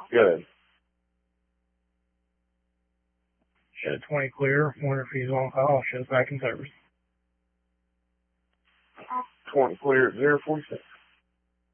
Good. Shed 20 clear. Wonder if he's on call. Shed's back in service. 20 clear at 046.